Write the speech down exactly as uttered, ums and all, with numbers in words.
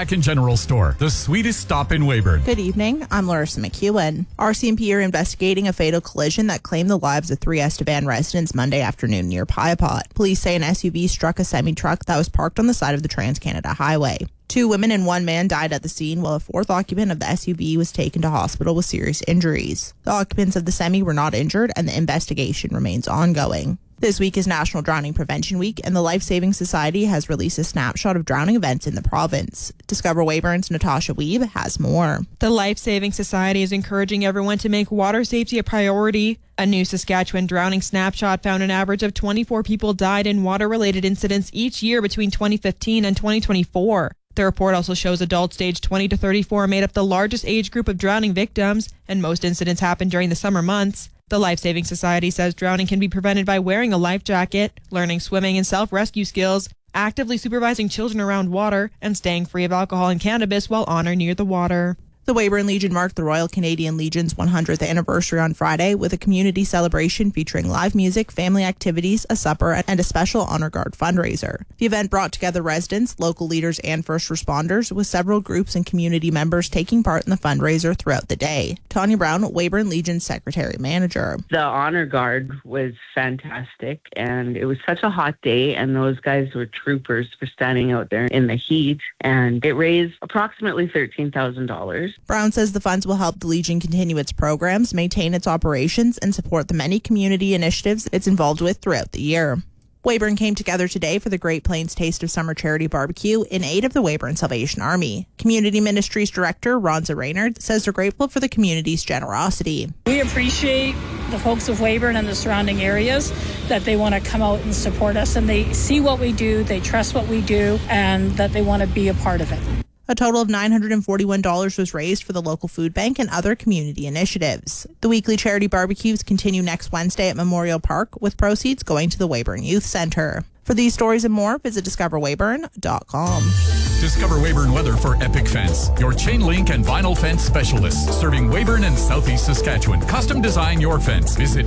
Kraken General Store, the sweetest stop in Weyburn. Good evening. I'm Larissa McEwen. R C M P are investigating a fatal collision that claimed the lives of three Estevan residents Monday afternoon near Piapot. Police say an S U V struck a semi-truck that was parked on the side of the Trans-Canada Highway. Two women and one man died at the scene, while a fourth occupant of the S U V was taken to hospital with serious injuries. The occupants of the semi were not injured, and the investigation remains ongoing. This week is National Drowning Prevention Week, and the Life Saving Society has released a snapshot of drowning events in the province. Discover Weyburn's Natasha Weeb has more. The Life Saving Society is encouraging everyone to make water safety a priority. A new Saskatchewan drowning snapshot found an average of twenty-four people died in water-related incidents each year between twenty fifteen and twenty twenty-four. The report also shows adults aged twenty to thirty-four made up the largest age group of drowning victims, and most incidents happen during the summer months. The Life Saving Society says drowning can be prevented by wearing a life jacket, learning swimming and self-rescue skills, actively supervising children around water, and staying free of alcohol and cannabis while on or near the water. The Weyburn Legion marked the Royal Canadian Legion's one hundredth anniversary on Friday with a community celebration featuring live music, family activities, a supper, and a special Honor Guard fundraiser. The event brought together residents, local leaders, and first responders, with several groups and community members taking part in the fundraiser throughout the day. Tanya Brown, Weyburn Legion's Secretary Manager. The Honor Guard was fantastic, and it was such a hot day, and those guys were troopers for standing out there in the heat, and it raised approximately thirteen thousand dollars. Brown says the funds will help the Legion continue its programs, maintain its operations, and support the many community initiatives it's involved with throughout the year. Weyburn came together today for the Great Plains Taste of Summer charity barbecue in aid of the Weyburn Salvation Army. Community Ministries Director Ronza Raynard says they're grateful for the community's generosity. We appreciate the folks of Weyburn and the surrounding areas that they want to come out and support us, and they see what we do, they trust what we do, and that they want to be a part of it. A total of nine hundred forty-one dollars was raised for the local food bank and other community initiatives. The weekly charity barbecues continue next Wednesday at Memorial Park, with proceeds going to the Weyburn Youth Centre. For these stories and more, visit discover weyburn dot com. Discover Weyburn Weather for Epic Fence, your chain link and vinyl fence specialists, serving Weyburn and Southeast Saskatchewan. Custom design your fence. Visit